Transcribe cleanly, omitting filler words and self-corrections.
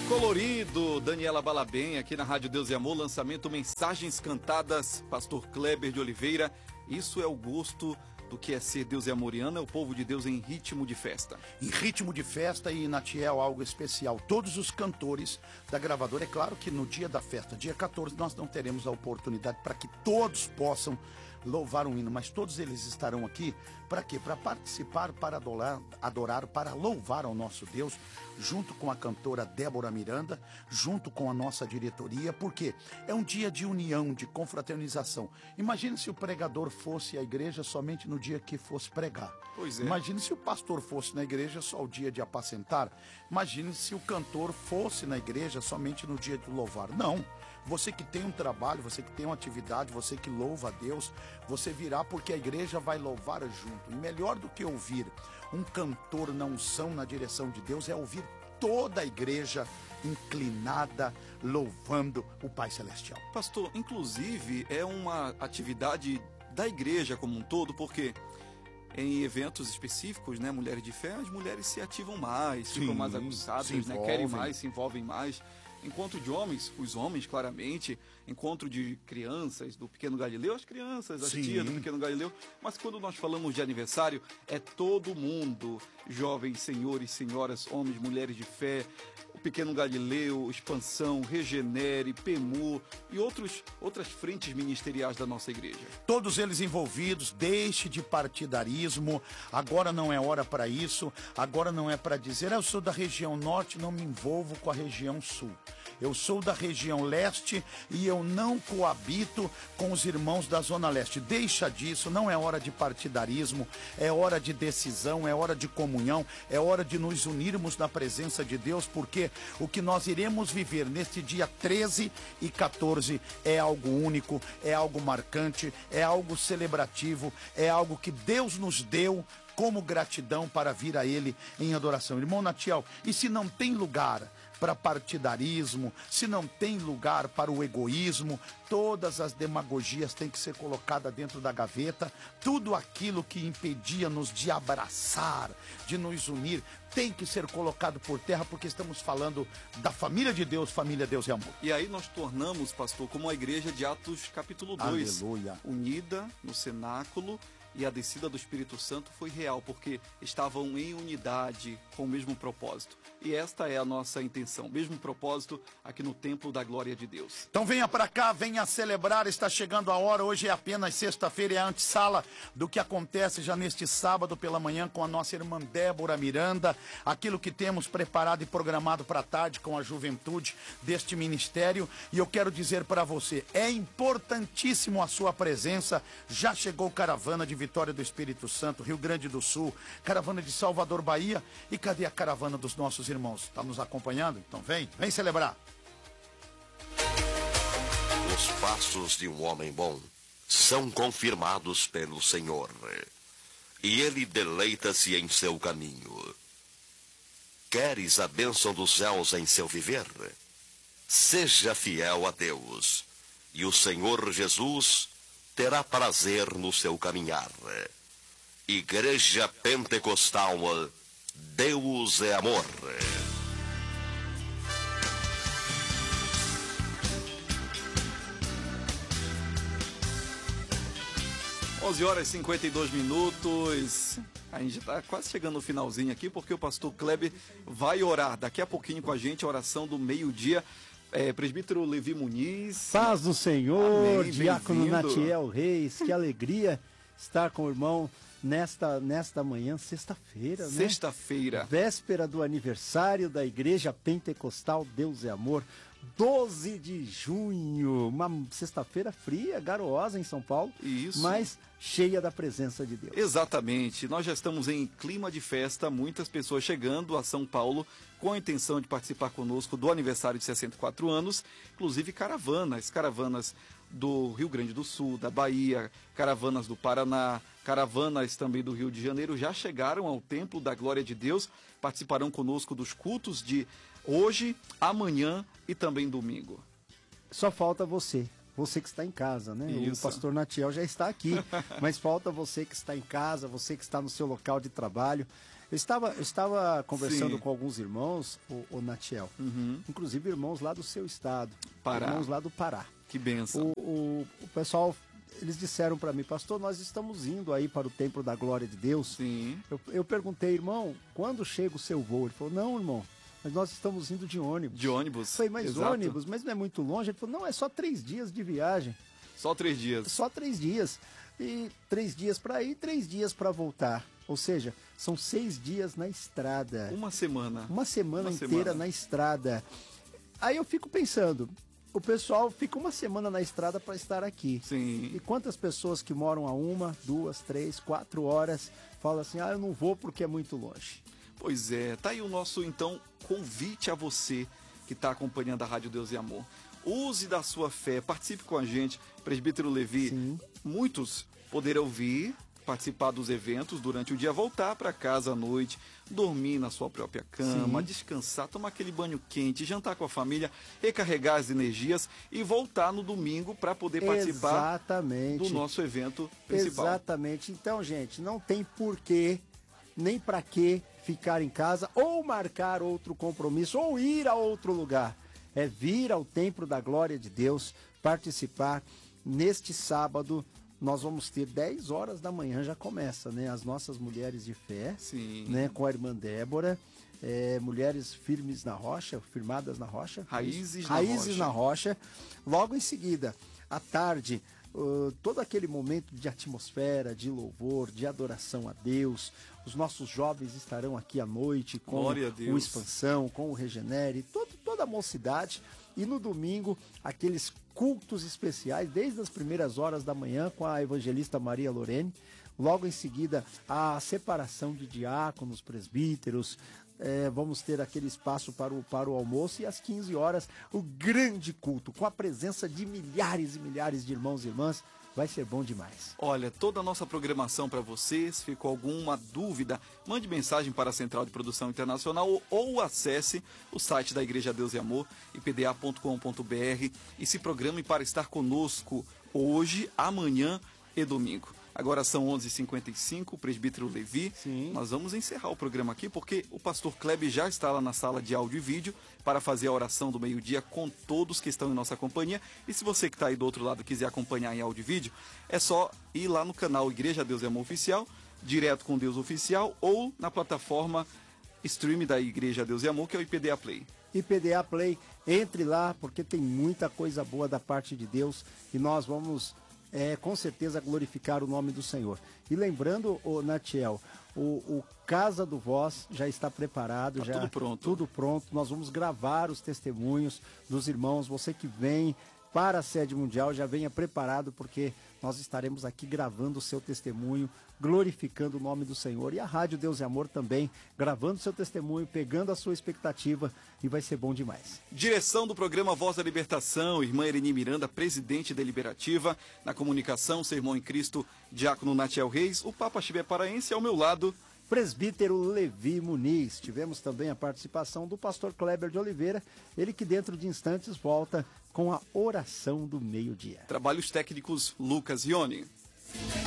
Colorido, Daniela Balabem, aqui na Rádio Deus e Amor, lançamento Mensagens Cantadas, Pastor Kleber de Oliveira. Isso é o gosto do que é ser Deus e Amoriano, é o povo de Deus em ritmo de festa. Em ritmo de festa e, Natiel, algo especial. Todos os cantores da gravadora, é claro que no dia da festa, dia 14, nós não teremos a oportunidade para que todos possam louvar um hino, mas todos eles estarão aqui para quê? Para participar, para adorar, para louvar ao nosso Deus, junto com a cantora Débora Miranda, junto com a nossa diretoria, porque é um dia de união, de confraternização. Imagine se o pregador fosse à igreja somente no dia que fosse pregar. Pois é. Imagine se o pastor fosse na igreja só o dia de apacentar. Imagine se o cantor fosse na igreja somente no dia de louvar. Não. Você que tem um trabalho, você que tem uma atividade, você que louva a Deus, você virá porque a igreja vai louvar junto. E melhor do que ouvir um cantor na unção, na direção de Deus, é ouvir toda a igreja inclinada, louvando o Pai Celestial. Pastor, inclusive é uma atividade da igreja como um todo, porque em eventos específicos, né, mulheres de fé, as mulheres se ativam mais, ficam mais aguçadas, né, querem mais, se envolvem mais. Encontro de homens, os homens claramente, encontro de crianças do Pequeno Galileu, as crianças, as tias do Pequeno Galileu, mas quando nós falamos de aniversário, é todo mundo, jovens, senhores, senhoras, homens, mulheres de fé, o Pequeno Galileu, Expansão, Regenere, PEMU e outras frentes ministeriais da nossa igreja. Todos eles envolvidos, deixe de partidarismo, agora não é hora para isso, agora não é para dizer, eu sou da região norte, não me envolvo com a região sul. Eu sou da região leste e eu não coabito com os irmãos da Zona Leste. Deixa disso, não é hora de partidarismo, é hora de decisão, é hora de comunhão, é hora de nos unirmos na presença de Deus, porque o que nós iremos viver neste dia 13 e 14 é algo único, é algo marcante, é algo celebrativo, é algo que Deus nos deu como gratidão para vir a Ele em adoração. Irmão Natiel, e se não tem lugar para partidarismo, se não tem lugar para o egoísmo, todas as demagogias têm que ser colocadas dentro da gaveta, tudo aquilo que impedia-nos de abraçar, de nos unir, tem que ser colocado por terra, porque estamos falando da família de Deus, família Deus e amor. E aí nós tornamos, pastor, como a igreja de Atos capítulo 2, Aleluia. Unida no cenáculo, e a descida do Espírito Santo foi real, porque estavam em unidade com o mesmo propósito. E esta é a nossa intenção, mesmo propósito aqui no Templo da Glória de Deus. Então venha para cá, venha celebrar, está chegando a hora, hoje é apenas sexta-feira, é a antessala do que acontece já neste sábado pela manhã com a nossa irmã Débora Miranda, aquilo que temos preparado e programado para a tarde com a juventude deste ministério. E eu quero dizer para você, é importantíssimo a sua presença, já chegou caravana de Vitória do Espírito Santo, Rio Grande do Sul, caravana de Salvador, Bahia, e cadê a caravana dos nossos irmãos? Está nos acompanhando? Então vem celebrar. Os passos de um homem bom são confirmados pelo Senhor, e ele deleita-se em seu caminho. Queres a bênção dos céus em seu viver? Seja fiel a Deus, e o Senhor Jesus terá prazer no seu caminhar. Igreja Pentecostal, Deus é amor. 11h52. A gente está quase chegando no finalzinho aqui, porque o pastor Kleber vai orar daqui a pouquinho com a gente, a oração do meio-dia. Presbítero Levi Muniz. Paz do Senhor. Amém, Diácono bem-vindo. Natiel Reis, que alegria estar com o irmão nesta manhã, sexta-feira, né? Sexta-feira. Véspera do aniversário da Igreja Pentecostal Deus é Amor, 12 de junho, uma sexta-feira fria, garosa em São Paulo, Isso. mas cheia da presença de Deus. Exatamente, nós já estamos em clima de festa, muitas pessoas chegando a São Paulo com a intenção de participar conosco do aniversário de 64 anos, inclusive caravanas do Rio Grande do Sul, da Bahia, caravanas do Paraná, caravanas também do Rio de Janeiro, já chegaram ao Templo da Glória de Deus, participarão conosco dos cultos de hoje, amanhã e também domingo. Só falta você que está em casa, né? Isso. O pastor Natiel já está aqui, mas falta você que está em casa, você que está no seu local de trabalho. Eu estava conversando Sim. com alguns irmãos, o Natiel, inclusive irmãos lá do seu estado, Pará. irmãos lá do Pará. Que benção. O pessoal, eles disseram para mim, pastor, nós estamos indo aí para o Templo da Glória de Deus. Sim. Eu perguntei, irmão, quando chega o seu voo? Ele falou, não, irmão, mas nós estamos indo de ônibus. De ônibus? Eu falei, mas Exato. ônibus, mas não é muito longe? Ele falou, não, é só 3 dias de viagem. Só 3 dias. Só 3 dias. E 3 dias para ir, 3 dias para voltar. Ou seja, são 6 dias na estrada. Uma semana. Uma semana Uma inteira semana. na estrada. Aí eu fico pensando, o pessoal fica uma semana na estrada para estar aqui. Sim. E quantas pessoas que moram a 1, 2, 3, 4 horas falam assim, eu não vou porque é muito longe. Pois é, tá aí o nosso, então, convite a você que está acompanhando a Rádio Deus e Amor. Use da sua fé, participe com a gente, Presbítero Levi. Sim. Muitos poderão vir, participar dos eventos durante o dia, voltar para casa à noite, dormir na sua própria cama, Sim. descansar, tomar aquele banho quente, jantar com a família, recarregar as energias e voltar no domingo para poder participar Exatamente. do nosso evento principal. Exatamente. Então, gente, não tem porquê, nem para que ficar em casa ou marcar outro compromisso ou ir a outro lugar. É vir ao Templo da Glória de Deus, participar. Neste sábado, nós vamos ter 10 horas da manhã, já começa, né? As nossas mulheres de fé, Sim. né? Com a irmã Débora, mulheres firmes na rocha, firmadas na rocha. Raízes na rocha. Logo em seguida, à tarde, todo aquele momento de atmosfera, de louvor, de adoração a Deus. Os nossos jovens estarão aqui à noite com Glória a Deus. o Expansão, com o Regenere, toda a mocidade. E no domingo, aqueles cultos especiais, desde as primeiras horas da manhã, com a evangelista Maria Lorene. Logo em seguida, a separação de diáconos, presbíteros. Vamos ter aquele espaço para o almoço. E às 15 horas, o grande culto, com a presença de milhares e milhares de irmãos e irmãs. Vai ser bom demais. Olha, toda a nossa programação para você, se ficou alguma dúvida, mande mensagem para a Central de Produção Internacional ou acesse o site da Igreja Deus e Amor, ipda.com.br, e se programe para estar conosco hoje, amanhã e domingo. Agora são 11h55, o presbítero Levi. Sim. Nós vamos encerrar o programa aqui porque o pastor Kleber já está lá na sala de áudio e vídeo para fazer a oração do meio-dia com todos que estão em nossa companhia. E se você que está aí do outro lado quiser acompanhar em áudio e vídeo, é só ir lá no canal Igreja Deus e Amor Oficial, direto com Deus Oficial, ou na plataforma stream da Igreja Deus e Amor, que é o IPDA Play. IPDA Play, entre lá porque tem muita coisa boa da parte de Deus e nós vamos... com certeza glorificar o nome do Senhor. E lembrando, Natiel, o Casa do Voz já está preparado. Tá tudo pronto. Tudo pronto. Nós vamos gravar os testemunhos dos irmãos. Você que vem para a sede mundial, já venha preparado, porque nós estaremos aqui gravando o seu testemunho, glorificando o nome do Senhor. E a Rádio Deus e Amor também, gravando o seu testemunho, pegando a sua expectativa, e vai ser bom demais. Direção do programa Voz da Libertação, irmã Ereni Miranda, presidente deliberativa. Na comunicação, seu irmão em Cristo, diácono Natiel Reis. O Papa Chibé Paraense ao meu lado. Presbítero Levi Muniz. Tivemos também a participação do pastor Kleber de Oliveira, ele que dentro de instantes volta com a oração do meio-dia. Trabalhos técnicos Lucas Rioni.